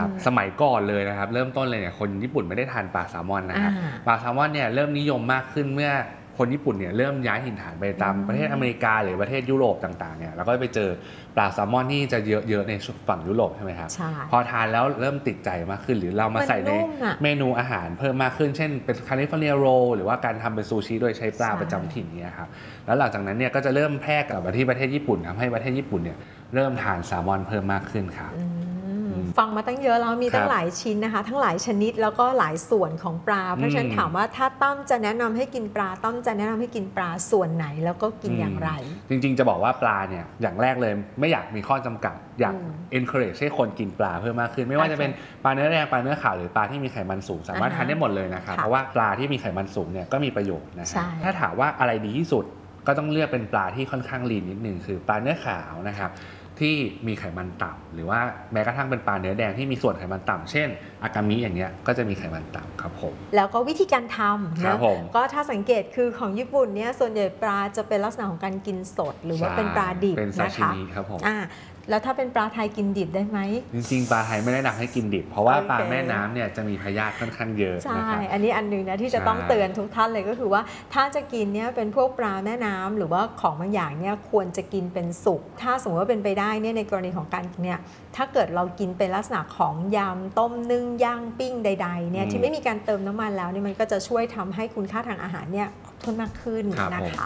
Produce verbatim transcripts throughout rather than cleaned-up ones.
ครับสมัยก่อนเลยนะครับเริ่มต้นเลยเนี่ยคนญี่ปุ่นไม่ได้ทานปลาแซลมอนนะครับปลาแซลมอนเนี่ยเริ่มนิยมมากขึ้นเมื่อคนญี่ปุ่นเนี่ยเริ่มย้ายถิ่นฐานไปตามประเทศอเมริกาหรือประเทศยุโรปต่างๆเนี่ยแล้วก็ไปเจอปลาแซลมอนที่จะเยอะๆในฝั่งยุโรปใช่ไหมครับพอทานแล้วเริ่มติดใจมากขึ้นหรือเรามาใส่ในเมนูอาหารเพิ่มมากขึ้นเช่นเป็นแคลิฟอร์เนียโรลหรือว่าการทำเป็นซูชิโดยใช้ปลาประจำถิ่นเนี่ยครับแล้วหลังจากนั้นเนี่ยก็จะเริ่มแพร่กลับมาที่ประเทศญี่ปุ่นทำให้ประเทศญี่ปุ่นเนี่ยเริ่มทานแซลมอนเพิ่มมากขึ้นครับฟังมาตั้งเยอะแล้วมีตั้งหลายชิ้นนะคะทั้งหลายชนิดแล้วก็หลายส่วนของปลาเพราะฉะนั้นถามว่าถ้าต้อมจะแนะนำให้กินปลาต้อมจะแนะนำให้กินปลาส่วนไหนแล้วก็กินอย่างไรจริงๆจะบอกว่าปลาเนี่ยอย่างแรกเลยไม่อยากมีข้อจำกัดอยาก encourage ให้คนกินปลาเพิ่มมากขึ้นไม่ว่าจะเป็นปลาเนื้อแดงปลาเนื้อขาวหรือปลาที่มีไขมันสูงสามารถทานได้หมดเลยนะครับเพราะว่าปลาที่มีไขมันสูงเนี่ยก็มีประโยชน์นะถ้าถามว่าอะไรดีที่สุดก็ต้องเลือกเป็นปลาที่ค่อนข้างลีนนิดนึงคือปลาเนื้อขาวนะครับที่มีไขมันต่ำหรือว่าแม้กระทั่งเป็นปลาเนื้อแดงที่มีส่วนไขมันต่ำเช่นอากามิอย่างเงี้ยก็จะมีไขมันต่ำครับผมแล้วก็วิธีการทำนะก็ถ้าสังเกตคือของญี่ปุ่นเนี่ยส่วนใหญ่ปลาจะเป็นลักษณะของการกินสดหรือว่าเป็นปลาดิบนะคะครับผมแล้วถ้าเป็นปลาไทยกินดิบได้ไหมจริงๆปลาไทยไม่ได้แนะนำให้กินดิบเพราะว่าปลาแม่น้ำเนี่ยจะมีพยาธิค่อนข้างเยอะใช่อันนี้อันนึงนะที่จะต้องเตือนทุกท่านเลยก็คือว่าถ้าจะกินเนี่ยเป็นพวกปลาแม่น้ำหรือว่าของบางอย่างเนี่ยควรจะกินเป็นสุกถ้าสมมติว่าเป็นไปได้เนี่ยในกรณีของการกินเนี่ยถ้าเกิดเรากินเป็นลักษณะของยำต้มนึ่งย่างปิ้งใดๆเนี่ยที่ไม่มีการเติมน้ำมันแล้วเนี่ยมันก็จะช่วยทำให้คุณค่าทางอาหารเนี่ยเพิ่มมากขึ้นนะคะ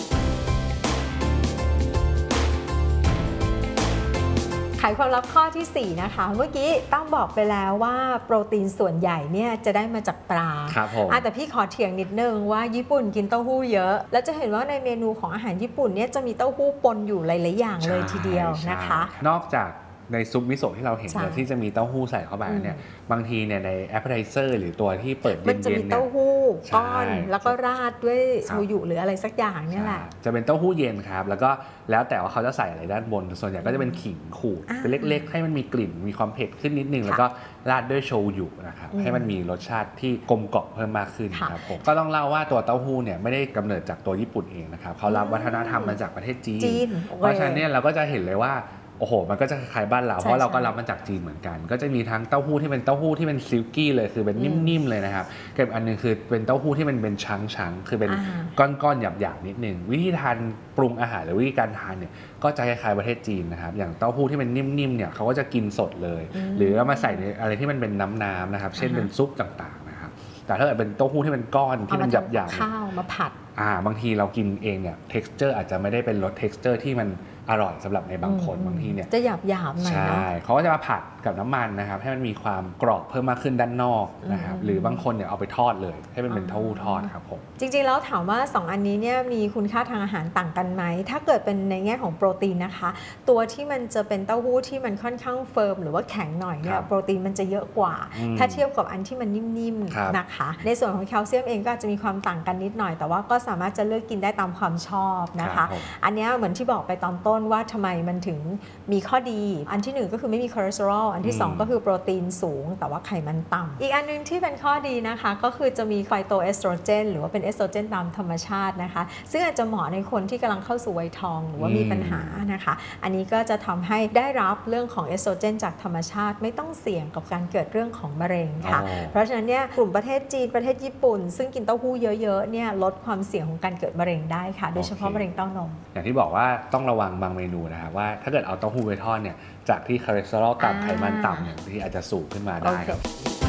ไขความลับข้อที่สี่นะคะเมื่อกี้ต้องบอกไปแล้วว่าโปรตีนส่วนใหญ่เนี่ยจะได้มาจากปลาครับผมแต่พี่ขอเถียงนิดนึงว่าญี่ปุ่นกินเต้าหู้เยอะแล้วจะเห็นว่าในเมนูของอาหารญี่ปุ่นเนี่ยจะมีเต้าหู้ปนอยู่หลายๆอย่างเลยทีเดียวนะคะนอกจากในซุปมิโซะที่เราเห็นเนี่ยที่จะมีเต้าหู้ใส่เข้าไปเนี่ยบางทีเนี่ยในแอปเปอร์ไทเซอร์หรือตัวที่เปิดเย็นๆมันจะมีเต้าหู้ก้อนแล้วก็ราดด้วยโชยุหรืออะไรสักอย่างนี่แหละจะเป็นเต้าหู้เย็นครับแล้วก็แล้วแต่ว่าเขาจะใส่อะไรด้านบนส่วนใหญ่ก็จะเป็นขิงขูดเป็นเล็กๆให้มันมีกลิ่นมีความเผ็ดขึ้นนิดนึงแล้วก็ราดด้วยโชยุนะครับให้มันมีรสชาติที่กลมกล่อมเพิ่มมากขึ้นครับผมก็ต้องเล่าว่าตัวเต้าหู้เนี่ยไม่ได้กำเนิดจากตัวญี่ปุ่นเองนะครับเขารับวัฒนธรรมมาจากประเทศจีนเพราะฉะนั้นเนี่ยเราก็จะเห็นเลยว่าโอ้โหมันก็จะคล้ายบ้านเราเพราะเราก็รับมาจากจีนเหมือนกันก็จะมีทั้งเต้าหู้ที่เป็นเต้าหู้ที่เป็นซิลกี้เลยคือเป็นนิ่มๆเลยนะครับกับอันนึงคือเป็นเต้าหู้ที่มันเป็นชั้งๆคือเป็นก้อนๆหยาบๆนิดนึงวิธีทานปรุงอาหารหรือวิธีการทานเนี่ยก็จะคล้ายๆประเทศจีนนะครับอย่างเต้าหู้ที่เป็นนิ่มๆเนี่ยเขาก็จะกินสดเลยหรือเอามาใส่ในอะไรที่มันเป็นน้ำๆนะครับเช่นเป็นซุปต่างๆนะครับแต่ถ้าเกิดเป็นเต้าหู้ที่เป็นก้อนที่มันหยาบๆข้าวมาผัดอ่าบางทีเรากินเองเนี่ย texture อาจจะไม่ได้เป็นรส texture ที่มันอร่อยสำหรับในบางคนบางทีเนี่ยจะหยาบหยาบหน่อยเนาะใช่เขาก็จะมาผัดกับน้ำมันนะครับให้มันมีความกรอบเพิ่มมากขึ้นด้านนอกนะครับหรือบางคนเนี่ยเอาไปทอดเลยให้มันเป็นเต้าหู้ทอดครับผมจริงๆแล้วถามว่าสองอันนี้เนี่ยมีคุณค่าทางอาหารต่างกันไหมถ้าเกิดเป็นในแง่ของโปรตีนนะคะตัวที่มันจะเป็นเต้าหู้ที่มันค่อนข้างเฟิร์มหรือว่าแข็งหน่อยเนี่ยโปรตีนมันจะเยอะกว่าถ้าเทียบกับอันที่มันนิ่มๆนะคะในส่วนของแคลเซียมเองก็อาจจะมีความต่างกันนิดหน่อยแต่ว่าก็สามารถจะเลือกกินได้ตามความชอบนะคะอันนี้เหมือนที่บอกไปตอนต้นว่าทำไมมันถึงมีข้อดีอันที่หนึ่งก็คือไม่มีคอเลสเตอรอลอันที่สองก็คือโปรตีนสูงแต่ว่าไขมันต่ำอีกอันนึงที่เป็นข้อดีนะคะก็คือจะมีไฟโตเอสโตรเจนหรือว่าเป็นเอสโตรเจนตามธรรมชาตินะคะซึ่งอาจจะเหมาะในคนที่กำลังเข้าสู่วัยทองหรือว่ามีปัญหานะคะอันนี้ก็จะทำให้ได้รับเรื่องของเอสโตรเจนจากธรรมชาติไม่ต้องเสี่ยงกับการเกิดเรื่องของมะเร็งค่ะเพราะฉะนั้นเนี่ยกลุ่มประเทศจีนประเทศญี่ปุ่นซึ่งกินเต้าหู้เยอะๆเนี่ยลดความเสี่ยงของการเกิดมะเร็งได้ค่ะโดยเฉพาะมะเร็งเต้านมอย่างที่บอกว่าต้องระวังบางเมนูนะครับว่าถ้าเกิดเอาเต้าหู้ไปทอดเนี่ยจากที่คอเลสเตอรอลต่ำไขมันต่ำเนี่ยบางทีอาจจะสูงขึ้นมาได้ครับ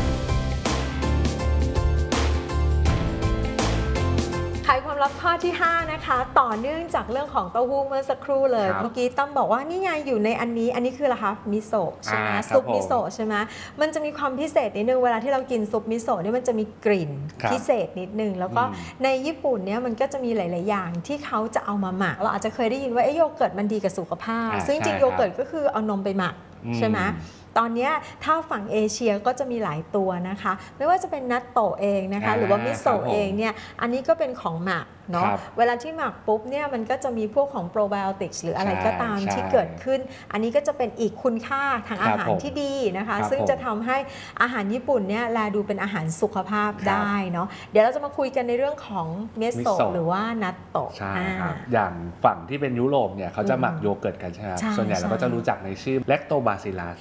ไขความลับข้อที่ห้านะคะต่อเนื่องจากเรื่องของเต้าหู้เมื่อสักครู่เลยเมื่อกี้ตั้มบอกว่านี่ไงอยู่ในอันนี้อันนี้คืออะไรคะมิโซะใช่ไหมซุปมิโซะใช่ไหมมันจะมีความพิเศษนิดนึงเวลาที่เรากินซุปมิโซะนี่มันจะมีกลิ่นพิเศษนิดนึงแล้วก็ในญี่ปุ่นเนี่ยมันก็จะมีหลายๆอย่างที่เขาจะเอามาหมักเราอาจจะเคยได้ยินว่าโยเกิร์ตมันดีกับสุขภาพซึ่งจริงโยเกิร์ตก็คือเอานมไปหมักใช่ไหมตอนนี้ถ้าฝั่งเอเชียก็จะมีหลายตัวนะคะไม่ว่าจะเป็นนัตโตะเองนะคะหรือว่ามิโซะเองเนี่ยอันนี้ก็เป็นของหมักเนาะเวลาที่หมักปุ๊บเนี่ยมันก็จะมีพวกของโปรไบโอติกส์หรืออะไรก็ตามที่เกิดขึ้นอันนี้ก็จะเป็นอีกคุณค่าทางอาหารที่ดีนะคะซึ่งจะทำให้อาหารญี่ปุ่นเนี่ยแลดูเป็นอาหารสุขภาพได้เนาะเดี๋ยวเราจะมาคุยกันในเรื่องของเมโซะหรือว่านัตโตะใช่ครับอย่างฝั่งที่เป็นยุโรปเนี่ยเขาจะหมักโยเกิร์ตกันใช่ไหมส่วนใหญ่เราก็จะรู้จักในชื่อแลคโตบาซิลัสใช่ไหมครับเป็น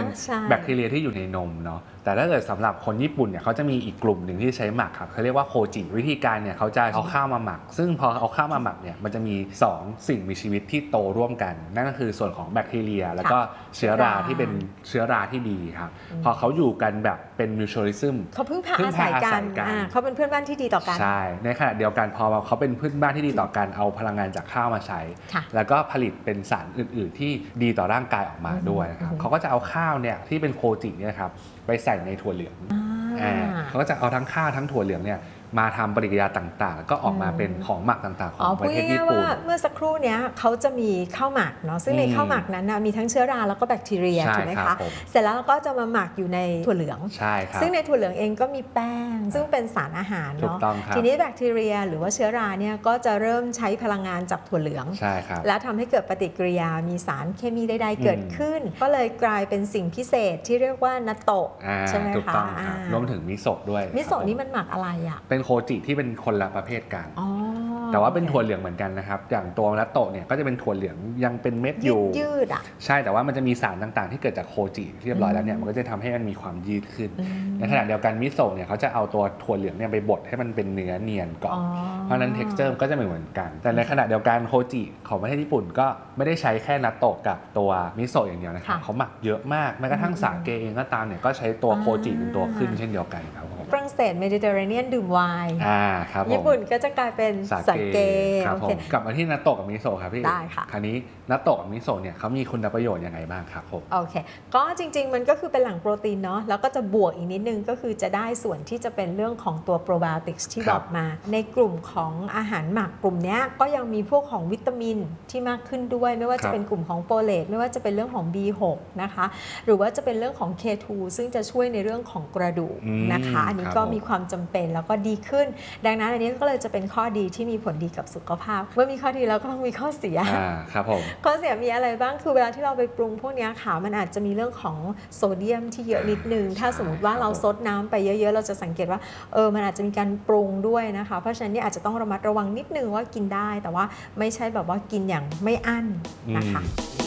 เป็นแบคทีเรียที่อยู่ในนมเนาะแต่ถ้าเกิดสำหรับคนญี่ปุ่นเนี่ยเขาจะมีอีกกลุ่มหนึ่งที่ใช้หมักครับเขาเรียกว่าโคจิวิธีการเนี่ยเขาจะเอาข้าวมาหมักซึ่งพอเอาข้าวมาหมักเนี่ยมันจะมีสองสิ่งมีชีวิตที่โตร่วมกันนั่นก็คือส่วนของแบคทีเรียแล้วก็เชื้อราที่เป็นเชื้อราที่ดีครับพอเขาอยู่กันแบบเป็นมิวชัวลิซึมเขาพึ่งพาอาศัยกันเขาเป็นเพื่อนบ้านที่ดีต่อกันใช่ในขณะเดียวกันพอเขาเป็นเพื่อนบ้านที่ดีต่อกันเอาพลังงานจากข้าวมาใช้แล้วก็ผลิตเป็นสารอื่นๆที่ดีต่อร่างกายออกมาด้วยครับเขาก็จะเอาข้าวเนี่ยที่เป็นโคจิเนี่ยครับไปใส่ในถั่วเหลืองเขาก็จะเอาทั้งข้าวทั้งถั่วเหลืองเนี่ยมาทำปฏิกิริยาต่างๆก็ออกมาเป็นของหมักต่างๆของประเทศญี่ปุ่นเมื่อสักครู่นี้เขาจะมีข้าวหมักเนาะซึ่งในข้าวหมักนั้นมีทั้งเชื้อราแล้วก็แบคทีเรียถูกไหมคะเสร็จแล้วก็จะมาหมักอยู่ในถั่วเหลืองใช่ครับซึ่งในถั่วเหลืองเองก็มีแป้งซึ่งเป็นสารอาหารเนาะทีนี้แบคทีเรียหรือว่าเชื้อราเนี่ยก็จะเริ่มใช้พลังงานจากถั่วเหลืองใช่ครับแล้วทำให้เกิดปฏิกิริยามีสารเคมีใดๆเกิดขึ้นก็เลยกลายเป็นสิ่งพิเศษที่เรียกว่านัตโตะใช่ไหมคะรวมถึงมิโซะด้วยมิโซะนี่มันหมักอะไรอ่ะเป็นโคจิที่เป็นคนละประเภทกันแต่ว่าเป็นถั่วเหลืองเหมือนกันนะครับอย่างตัวนัตโตะเนี่ยก็จะเป็นถั่วเหลืองยังเป็นเม็ดอยู่ยืดอ่ะใช่แต่ว่ามันจะมีสารต่างๆที่เกิดจากโคจิเรียบร้อยแล้วเนี่ยมันก็จะทำให้มันมีความยืดขึ้นในขณะเดียวกันมิโซะเนี่ยเขาจะเอาตัวถั่วเหลืองเนี่ยไปบดให้มันเป็นเนื้อเนียนก่อนเพราะนั้น texture ก็จะไม่เหมือนกันแต่ในขณะเดียวกันโคจิของประเทศญี่ปุ่นก็ไม่ได้ใช้แค่นัตโตะกับตัวมิโซะอย่างเดียวนะครับเขาหมักเยอะมากแม้กระทั่งสาเกเองก็ตามเนี่ยก็ใช้ตัวโคจิเป็นตัวขึ้นเช่นเดียวกันครับฝรั่งเศสเมดิเตอร์เรเนียนดื่มไวน์ญี่ปุ่นก็จะกลายเป็นสาเกครับผมกลับมาที่นัตโตะกับมิโซะครับพี่ได้ค่ะคราวนี้นัตโตะกับมิโซะเนี่ยเขามีคุณประโยชน์ยังไงบ้างครับผมโอเคก็จริงๆมันก็คือเป็นแหล่งโปรตีนเนาะแล้วก็จะบวกอีกนิดนึงก็คือจะได้ส่วนที่จะเป็นเรื่องของตัวโปรไบโอติกส์ที่บอกมาในกลุ่มของอาหารหมักกลุ่มนี้ก็ยังมีพวกของวิตามินที่มากขึ้นด้วยไม่ว่าจะเป็นกลุ่มของโฟเลตไม่ว่าจะเป็นเรื่องของ บี หก นะคะหรือว่าจะเป็นเรื่องของ เค ทู ซึ่งจะช่วยในเรื่องของกระดูกนะคะอันนี้ก็มีความจำเป็นแล้วก็ดีขึ้นดังนั้นอันนี้ก็เลยจะเป็นข้อดีที่มีผลดีกับสุขภาพเมื่อมีข้อดีแล้วก็ต้องมีข้อเสียครับผมข้อเสียมีอะไรบ้างคือเวลาที่เราไปปรุงพวกนี้ค่ะมันอาจจะมีเรื่องของโซเดียมที่เยอะนิดนึงถ้าสมมติว่าเราซดน้ำไปเยอะๆเราจะสังเกตว่าเออมันอาจจะมีการปรุงด้วยนะคะเพราะฉะนั้นนี่อาจจะต้องระมัดระวังนิดนึงว่ากินได้แต่ว่าไม่ใช่แบบว่ากินอย่างไม่อั้นนะคะ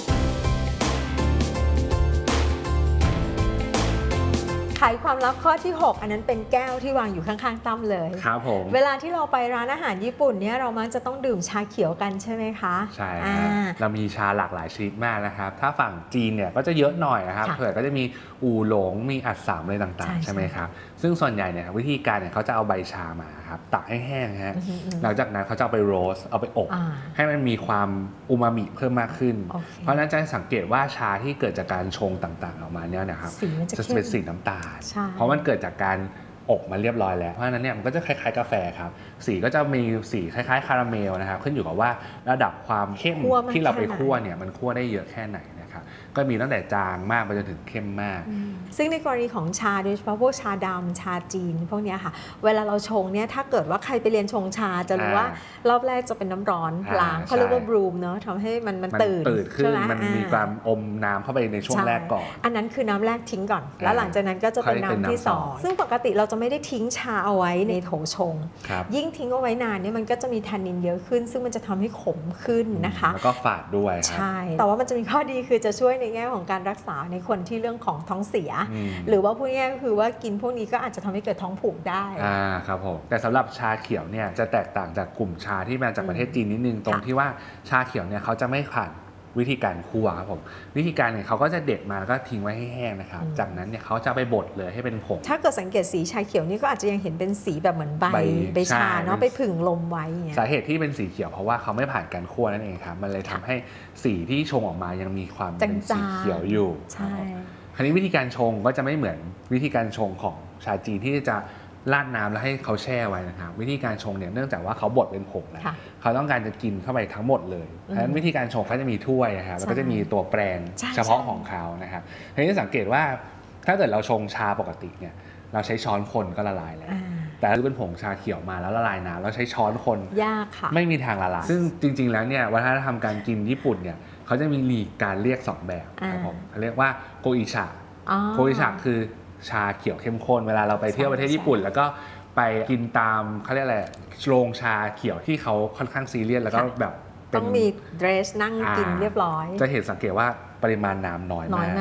ไขความลับข้อที่หกอันนั้นเป็นแก้วที่วางอยู่ข้างๆตั้มเลยครับผมเวลาที่เราไปร้านอาหารญี่ปุ่นเนี่ยเรามักจะต้องดื่มชาเขียวกันใช่ไหมคะใช่ครับเรามีชาหลากหลายชนิดมากนะครับถ้าฝั่งจีนเนี่ยก็จะเยอะหน่อยนะครับเผื่อก็จะมีอู่หลงมีอัดสามอะไรต่างๆใช่ไหมครับซึ่งส่วนใหญ่เนี่ยวิธีการเนี่ยเขาจะเอาใบชามาครับตักให้แห้งฮะหลังจากนั้นเขาจะเอาไปโรสเอาไปอบให้มันมีความอูมามิเพิ่มมากขึ้นเพราะนั้นจะสังเกตว่าชาที่เกิดจากการชงต่างๆออกมาเนี่ยนะครับจะเป็นสีน้ำตาลเพราะมันเกิดจากการอบมาเรียบร้อยแล้วเพราะฉะนั้นเนี่ยมันก็จะคล้ายๆกาแฟครับสีก็จะมีสีคล้ายๆคาราเมลนะครับขึ้นอยู่กับว่าระดับความเข้มที่เราไปคั่วเนี่ยมันคั่วได้เยอะแค่ไหนนะครับก็มีตั้งแต่จางมากไปจนถึงเข้มมากซึ่งในกรณีของชาโดยเฉพาะพวกชาดำชาจีนพวกนี้ค่ะเวลาเราชงเนี่ยถ้าเกิดว่าใครไปเรียนชงชาจะรู้ว่ารอบแรกจะเป็นน้ำร้อนล้างเขาเรียกว่าบรูมเนาะทำให้มันมันตื่นขึ้นมันมีความอมน้ำเข้าไปในช่วงแรกก่อนอันนั้นคือน้ำแรกทิ้งก่อนแล้วหลังจากนั้นก็จะเป็นน้ำที่สองซึ่งปกติเราจะไม่ได้ทิ้งชาเอาไว้ในโถชงยิ่งทิ้งเอาไว้นานเนี่ยมันก็จะมีแทนนินเยอะขึ้นซึ่งมันจะทำให้ขมขึ้นนะคะแล้วก็ฝาดด้วยใช่แต่ว่ามันจะมีข้อดีคือจะช่วยในแง่ของการรักษาในคนที่เรื่องของท้องเสียหรือว่าพูดง่ายๆก็คือว่ากินพวกนี้ก็อาจจะทำให้เกิดท้องผูกได้อ่าครับผมแต่สำหรับชาเขียวเนี่ยจะแตกต่างจากกลุ่มชาที่มาจากประเทศจีนนิดนึงตรงที่ว่าชาเขียวเนี่ยเขาจะไม่ผ่านวิธีการคั่วครับผมวิธีการเนี่ยเขาก็จะเด็ดมาแล้วก็ทิ้งไว้ให้แห้งนะครับจากนั้นเนี่ยเขาจะไปบดเลยให้เป็นผงถ้าเกิดสังเกตสีชาเขียวนี่ก็อาจจะยังเห็นเป็นสีแบบเหมือนใบใบชาเนาะไปผึ่งลมไว้สาเหตุที่เป็นสีเขียวเพราะว่าเขาไม่ผ่านการคั่วนั่นเองครับมันเลยทำให้สีที่ชงออกมายังมีความเป็นสีเขียวอยู่ใช่คราวนี้วิธีการชงก็จะไม่เหมือนวิธีการชงของชาจีนที่จะราดน้ำแล้วให้เขาแช่ไว้นะครับวิธีการชงเนี่ยเนื่องจากว่าเขาบดเป็นผงแล้วเขาต้องการจะกินเข้าไปทั้งหมดเลยเพราะฉะนั้นวิธีการชงเขาจะมีถ้วยนะครับแล้วก็จะมีตัวแปรงเฉพาะของเขานะครับทีนี้สังเกตว่าถ้าเกิดเราชงชาปกติเนี่ยเราใช้ช้อนคนก็ละลายแล้วแต่ถ้าเป็นผงชาเขียวมาแล้วละลายน้ำเราใช้ช้อนคนยากค่ะไม่มีทางละลายซึ่งจริงๆแล้วเนี่ยวัฒนธรรมการกินญี่ปุ่นเนี่ยเขาจะมีการเรียกสองแบบครับผมเขาเรียกว่าโกอิชะโกอิชะคือชาเขียวเข้มข้นเวลาเราไปเที่ยวประเทศญี่ปุ่นแล้วก็ไปกินตามเขาเรียกอะไรโรงชาเขียวที่เขาค่อนข้างซีเรียสแล้วก็แบบต้องมีเดรสนั่งกินเรียบร้อยจะเห็นสังเกตว่าปริมาณน้ำน้อยมาก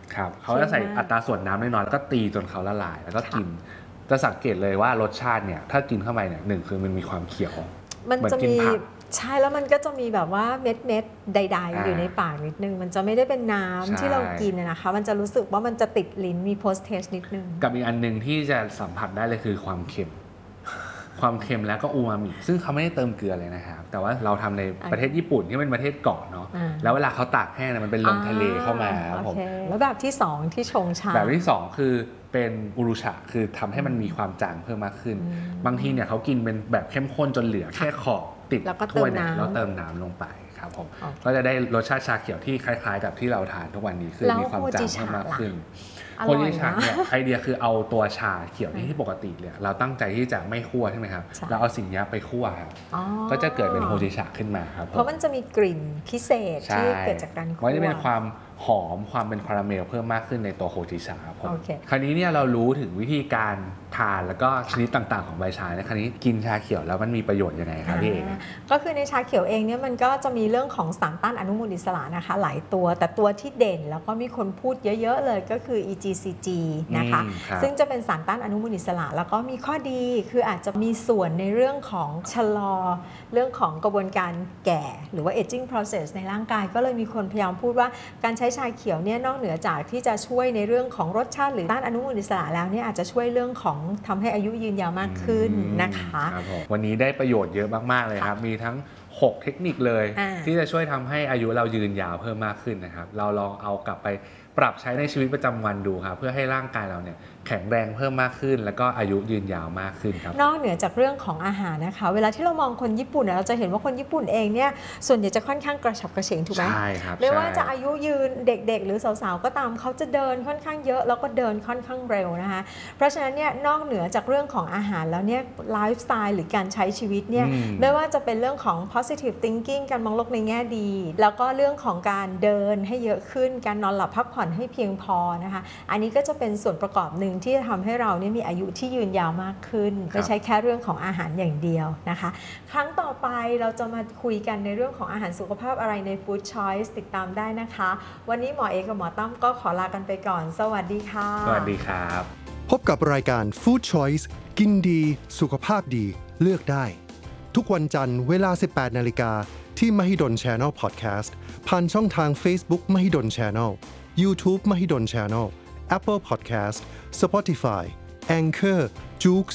ครับเขาจะใส่อัตราส่วนน้ำน้อยๆแล้วก็ตีจนเขาละลายแล้วก็กินจะสังเกตเลยว่ารสชาติเนี่ยถ้ากินเข้าไปเนี่ยหนึ่งคือมันมีความเขียวมันจะมีใช่แล้วมันก็จะมีแบบว่าเม็ดเม็ดใดๆอยู่ในปากนิดนึงมันจะไม่ได้เป็นน้ำที่เรากินนะคะมันจะรู้สึกว่ามันจะติดลิ้นมี post taste นิดนึงกับอีกอันนึงที่จะสัมผัสได้เลยคือความเค็มความเค็มแล้วก็อูมามิซึ่งเขาไม่ได้เติมเกลือเลยนะครับแต่ว่าเราทำในประเทศญี่ปุ่นที่เป็นประเทศเกาะเนาะแล้วเวลาเขาตากแห้งมันเป็นลมทะเลเข้ามาครับผมแล้วแบบที่สองที่ชงชาแบบที่สองคือเป็นอุรุชะคือทำให้มันมีความจางเพิ่มมากขึ้นบางทีเนี่ยเขากินเป็นแบบเข้มข้นจนเหลือแค่ขอบติดถ้วยเนี่ยแล้วเติมน้ำลงไปครับผมก็จะได้รสชาติชาเขียวที่คล้ายๆกับที่เราทานทุกวันนี้คือมีความจางเพิ่มมากขึ้นโคจิชาเนี่ยไอเดียคือเอาตัวชาเขียวที่ปกติเนี่ยเราตั้งใจที่จะไม่คั่วใช่ไหมครับเราเอาสิ่งนี้ไปคั่วครับก็จะเกิดเป็นโคจิชาขึ้นมาครับเพราะมันจะมีกลิ่นพิเศษที่เกิดจากการคั่วมันจะเป็นความหอมความเป็นคาราเมลเพิ่มมากขึ้นในตัวโคจิชาครับผมคราวนี้เนี่ยเรารู้ถึงวิธีการทานแล้วก็ชนิดต่างๆของใบชาในคราวนี้กินชาเขียวแล้วมันมีประโยชน์ยังไงครับพี่เอกก็คือในชาเขียวเองเนี่ยมันก็จะมีเรื่องของสารต้านอนุมูลอิสระนะคะหลายตัวแต่ตัวที่เด่นแล้วก็มีคนพูดเยอะๆเลยก็คือ อี จี ซี จี นะคะซึ่งจะเป็นสารต้านอนุมูลอิสระแล้วก็มีข้อดีคืออาจจะมีส่วนในเรื่องของชะลอเรื่องของกระบวนการแก่หรือว่า aging process ในร่างกายก็เลยมีคนพยายามพูดว่าการใช้ชาเขียวเนี่ยนอกเหนือจากที่จะช่วยในเรื่องของรสชาติหรือต้านอนุมูลอิสระแล้วเนี่ยอาจจะช่วยเรื่องของทำให้อายุยืนยาวมากขึ้นนะคะวันนี้ได้ประโยชน์เยอะมากๆเลยครับมีทั้งหกเทคนิคเลยที่จะช่วยทำให้อายุเรายืนยาวเพิ่มมากขึ้นนะครับเราลองเอากลับไปปรับใช้ในชีวิตประจำวันดูครับเพื่อให้ร่างกายเราเนี่ยแข็งแรงเพิ่มมากขึ้นแล้วก็อายุยืนยาวมากขึ้นครับนอกเหนือจากเรื่องของอาหารนะคะเวลาที่เรามองคนญี่ปุ่นเราจะเห็นว่าคนญี่ปุ่นเองเนี่ยส่วนใหญ่จะค่อนข้างกระฉับกระเฉงถูกไหมใช่ครับไม่ว่าจะอายุยืนเด็กๆหรือสาวๆก็ตามเขาจะเดินค่อนข้างเยอะแล้วก็เดินค่อนข้างเร็วนะคะเพราะฉะนั้นเนี่ยนอกเหนือจากเรื่องของอาหารแล้วเนี่ยไลฟ์สไตล์หรือการใช้ชีวิตเนี่ยไม่ว่าจะเป็นเรื่องของ positive thinking การมองโลกในแง่ดีแล้วก็เรื่องของการเดินให้เยอะขึ้นการนอนหลับพักผ่อนให้เพียงพอนะคะอันนี้ก็จะเป็นส่วนประกอบหนึ่งที่จะทำให้เราเนี่ยมีอายุที่ยืนยาวมากขึ้นไม่ใช่แค่เรื่องของอาหารอย่างเดียวนะคะครั้งต่อไปเราจะมาคุยกันในเรื่องของอาหารสุขภาพอะไรใน Food Choice ติดตามได้นะคะวันนี้หมอเอกกับหมอตั้มก็ขอลากันไปก่อนสวัสดีค่ะสวัสดีครับพบกับรายการ Food Choice กินดีสุขภาพดีเลือกได้ทุกวันจันทร์เวลา สิบแปดนาฬิกา ที่ Mahidol Channel Podcast ผ่านช่องทาง Facebook Mahidol Channel YouTube Mahidol Channel Apple Podcast Spotify Anchor Joox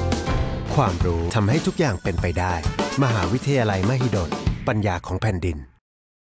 ความรู้ทำให้ทุกอย่างเป็นไปได้มหาวิทยาลัยมหิดลปัญญาของแผ่นดิน